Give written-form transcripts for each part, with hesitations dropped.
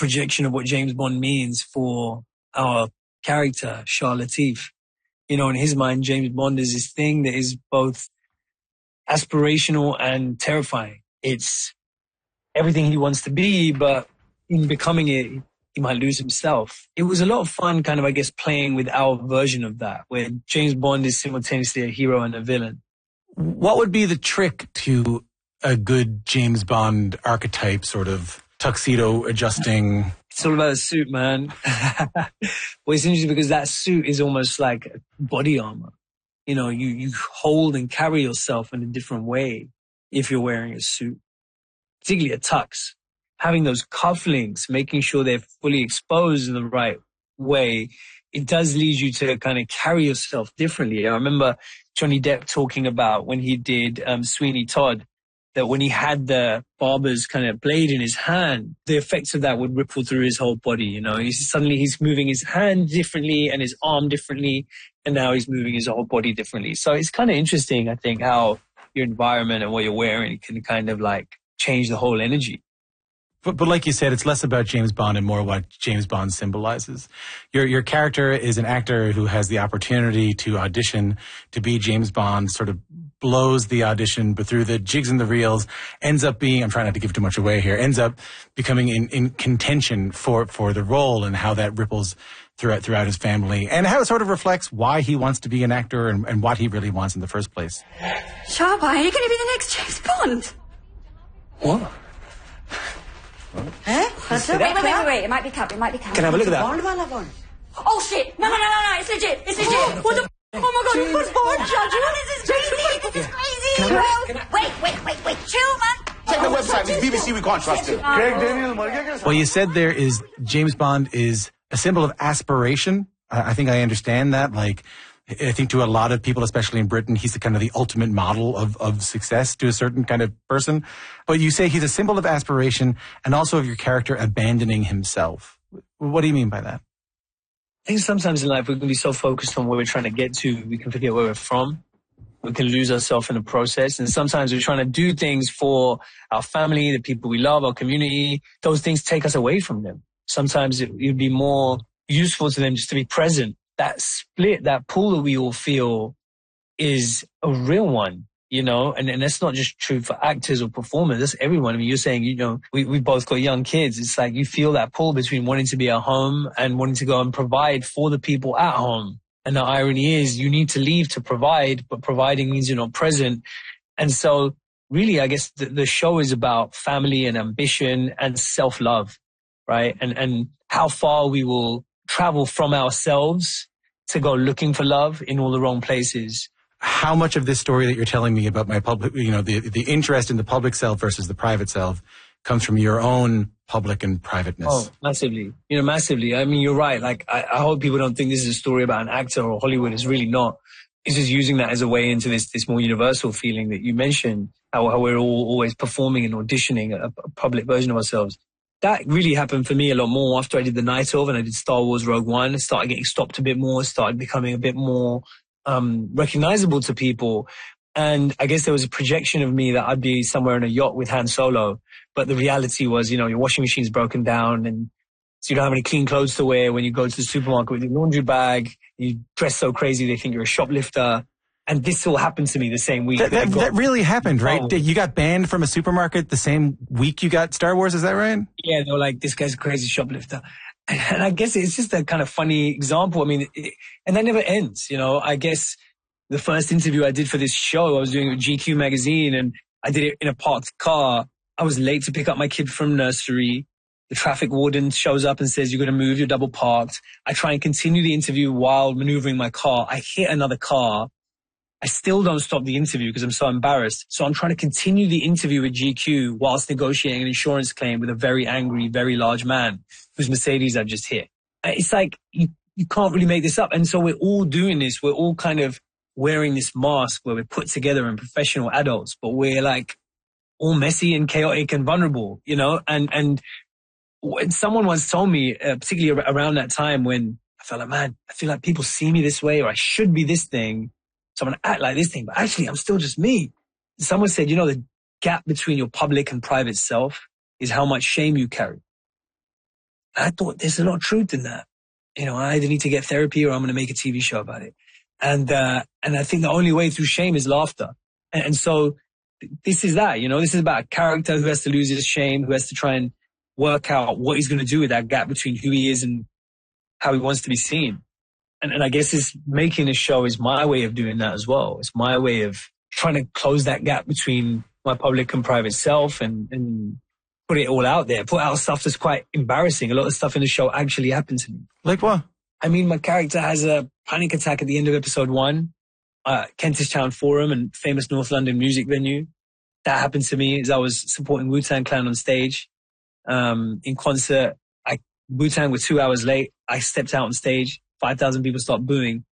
projection of what James Bond means for our character, Shah Latif. You know, in his mind, James Bond is this thing that is both aspirational and terrifying. It's everything he wants to be, but in becoming it, he might lose himself. It was a lot of fun kind of, I guess, playing with our version of that, where James Bond is simultaneously a hero and a villain. What would be the trick to a good James Bond archetype, sort of tuxedo adjusting? It's all about a suit, man. Well, it's interesting because that suit is almost like body armor. You know, you hold and carry yourself in a different way if you're wearing a suit, particularly a tux. Having those cufflinks, making sure they're fully exposed in the right way, it does lead you to kind of carry yourself differently. I remember Johnny Depp talking about when he did Sweeney Todd, that when he had the barber's kind of blade in his hand, the effects of that would ripple through his whole body. You know, he's moving his hand differently and his arm differently, and now he's moving his whole body differently. So it's kind of interesting, I think, how your environment and what you're wearing can kind of like change the whole energy. But like you said, it's less about James Bond and more what James Bond symbolizes. Your character is an actor who has the opportunity to audition to be James Bond, sort of blows the audition, but through the jigs and the reels, ends up being, I'm trying not to give too much away here, ends up becoming in contention for the role, and how that ripples throughout his family, and how it sort of reflects why he wants to be an actor and what he really wants in the first place. Sharp Eye, are you going to be the next James Bond? What? Eh? Wait. It might be cut. Can I have a look at that? Oh, shit. No. It's legit. What the oh, my God. Who's Bond, Judge? What is this? This is crazy. Wait. Chill, man. Check the website. It's BBC. We can't trust it. Well, you said there is James Bond is a symbol of aspiration. I think I understand that. Like, I think to a lot of people, especially in Britain, he's the kind of the ultimate model of success to a certain kind of person. But you say he's a symbol of aspiration and also of your character abandoning himself. What do you mean by that? I think sometimes in life we can be so focused on where we're trying to get to, we can forget where we're from. We can lose ourselves in the process. And sometimes we're trying to do things for our family, the people we love, our community. Those things take us away from them. Sometimes it would be more useful to them just to be present. That split, that pull that we all feel is a real one, you know, and that's not just true for actors or performers. That's everyone. I mean, you're saying, you know, we both got young kids. It's like you feel that pull between wanting to be at home and wanting to go and provide for the people at home. And the irony is you need to leave to provide, but providing means you're not present. And so really, I guess the show is about family and ambition and self-love, right? And how far we will travel from ourselves to go looking for love in all the wrong places. How much of this story that you're telling me about my public, you know, the interest in the public self versus the private self comes from your own public and privateness? Oh, massively. You know, massively. I mean, you're right. Like, I hope people don't think this is a story about an actor or Hollywood. It's really not. It's just using that as a way into this more universal feeling that you mentioned, how we're all always performing and auditioning a public version of ourselves. That really happened for me a lot more after I did The Night Of and I did Star Wars Rogue One. I started getting stopped a bit more, started becoming a bit more recognizable to people. And I guess there was a projection of me that I'd be somewhere in a yacht with Han Solo. But the reality was, you know, your washing machine's broken down and so you don't have any clean clothes to wear when you go to the supermarket with your laundry bag. You dress so crazy they think you're a shoplifter. And this all happened to me the same week. That really happened, right? You got banned from a supermarket the same week you got Star Wars, is that right? Yeah, they were like, this guy's a crazy shoplifter. And I guess it's just a kind of funny example. I mean, and that never ends, you know. I guess the first interview I did for this show, I was doing it with GQ magazine and I did it in a parked car. I was late to pick up my kid from nursery. The traffic warden shows up and says, you're going to move, you're double parked. I try and continue the interview while maneuvering my car. I hit another car. I still don't stop the interview because I'm so embarrassed. So I'm trying to continue the interview with GQ whilst negotiating an insurance claim with a very angry, very large man whose Mercedes I've just hit. It's like, you can't really make this up. And so we're all doing this. We're all kind of wearing this mask where we're put together and professional adults, but we're like all messy and chaotic and vulnerable, you know? And when someone once told me, particularly around that time when I felt like, man, I feel like people see me this way or I should be this thing. So I'm going to act like this thing, but actually I'm still just me. Someone said, you know, the gap between your public and private self is how much shame you carry. I thought there's a lot of truth in that. You know, I either need to get therapy or I'm going to make a TV show about it. And I think the only way through shame is laughter. And so this is that, you know, this is about a character who has to lose his shame, who has to try and work out what he's going to do with that gap between who he is and how he wants to be seen. And I guess making a show is my way of doing that as well. It's my way of trying to close that gap between my public and private self and put it all out there, put out stuff that's quite embarrassing. A lot of stuff in the show actually happened to me. Like what? I mean, my character has a panic attack at the end of episode 1, Kentish Town Forum and famous North London music venue. That happened to me as I was supporting Wu-Tang Clan on stage. In concert, Wu-Tang were 2 hours late. I stepped out on stage. 5,000 people start booing.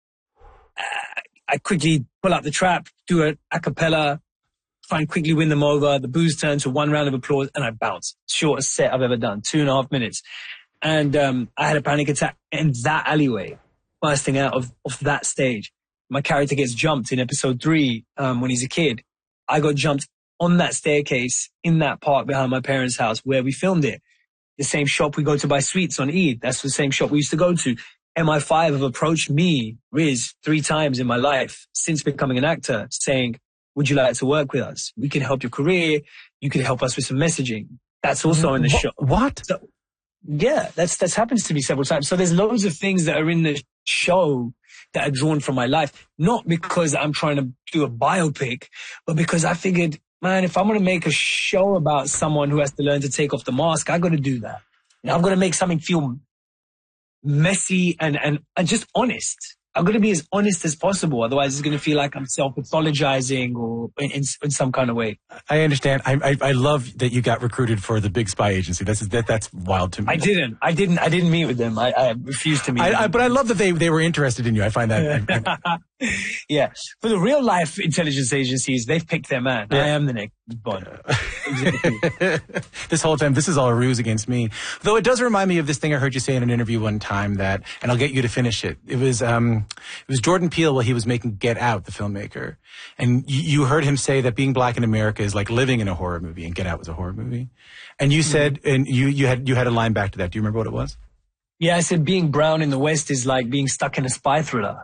I quickly pull out the trap, do an a cappella, try and quickly win them over. The boos turn to 1 round of applause and I bounce. Shortest set I've ever done, 2.5 minutes. And I had a panic attack in that alleyway, bursting out of that stage. My character gets jumped in episode 3 when he's a kid. I got jumped on that staircase in that park behind my parents' house where we filmed it. The same shop we go to buy sweets on Eid. That's the same shop we used to go to. MI5 have approached me, Riz, 3 times in my life since becoming an actor saying, would you like to work with us? We can help your career. You can help us with some messaging. That's also in the show. What? So, yeah, that's happened to me several times. So there's loads of things that are in the show that are drawn from my life. Not because I'm trying to do a biopic, but because I figured, man, if I'm going to make a show about someone who has to learn to take off the mask, I got to do that. You know, I've got to make something feel messy and just honest. I'm going to be as honest as possible. Otherwise, it's going to feel like I'm self-pathologizing or in some kind of way. I understand. I love that you got recruited for the big spy agency. That's wild to me. I didn't meet with them. I refused to meet them. But I love that they were interested in you. I find that. Yeah. For the real life intelligence agencies, they've picked their man. Yeah. I am the next Bond. This whole time, this is all a ruse against me. Though it does remind me of this thing I heard you say in an interview one time and I'll get you to finish it. It was Jordan Peele while he was making Get Out, the filmmaker. And you heard him say that being black in America is like living in a horror movie, and Get Out was a horror movie. And you said, and you had a line back to that. Do you remember what it was? Yeah, I said being brown in the West is like being stuck in a spy thriller.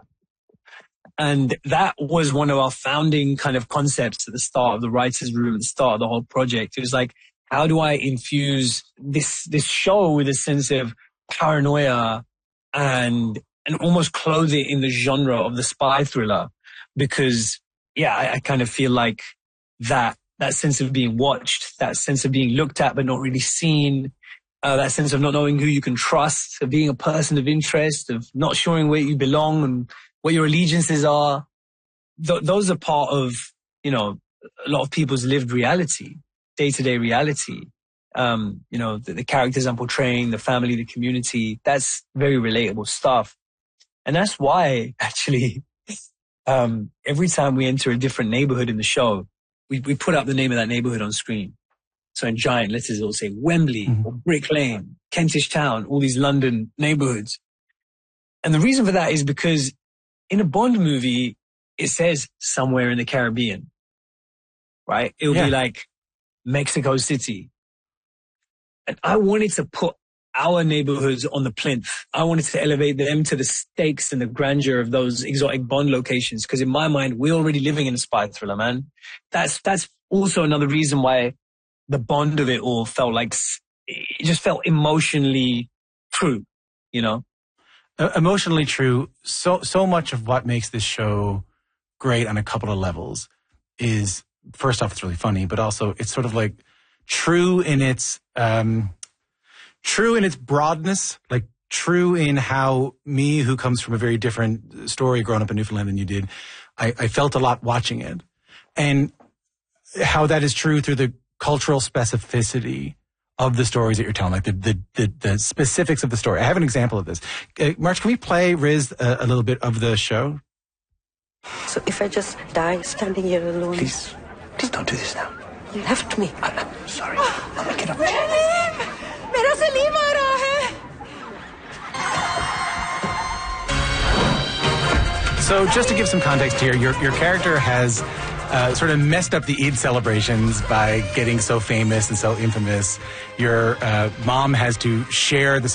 And that was one of our founding kind of concepts at the start of the writer's room, at the start of the whole project. It was like, how do I infuse this show with a sense of paranoia and almost clothe it in the genre of the spy thriller? Because, yeah, I kind of feel like that sense of being watched, that sense of being looked at but not really seen, that sense of not knowing who you can trust, of being a person of interest, of not showing where you belong and what your allegiances are. Those are part of, you know, a lot of people's lived reality, day-to-day reality. You know, the characters I'm portraying, the family, the community, that's very relatable stuff. And that's why, actually, every time we enter a different neighborhood in the show, we put up the name of that neighborhood on screen. So in giant letters, it'll say Wembley or Brick Lane, Kentish Town, all these London neighborhoods. And the reason for that is because in a Bond movie, it says somewhere in the Caribbean, right? It'll be like Mexico City. And I wanted to put our neighborhoods on the plinth. I wanted to elevate them to the stakes and the grandeur of those exotic Bond locations. Because in my mind, we're already living in a spy thriller, man. That's also another reason why the Bond of it all felt like, it just felt emotionally true, you know? Emotionally true. So much of what makes this show great on a couple of levels is, first off, it's really funny, but also it's sort of like true in its broadness, like true in how me, who comes from a very different story growing up in Newfoundland than you did, I felt a lot watching it, and how that is true through the cultural specificity of the stories that you're telling, like the specifics of the story. I have an example of this. March, can we play, Riz, a little bit of the show? So if I just die standing here alone... Please don't do this now. You left me. I'm sorry. I'll make it up. मेरा सलीम आ रहा है. So just to give some context here, your character has sort of messed up the Eid celebrations by getting so famous and so infamous. Your mom has to share the